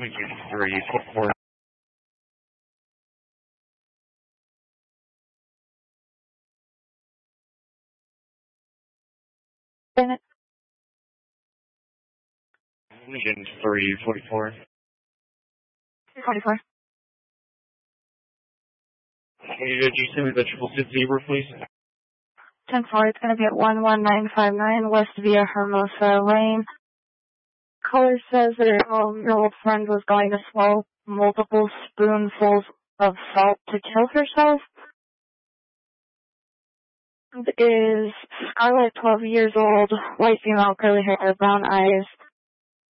Agent 344. Agent 344. 44. Could you send me the 666 Zebra, please? 10-4, it's going to be at 11959 West Via Hermosa Lane. Caller says that your old friend was going to swallow multiple spoonfuls of salt to kill herself. Is Scarlett, 12 years old, white female, curly hair, brown eyes,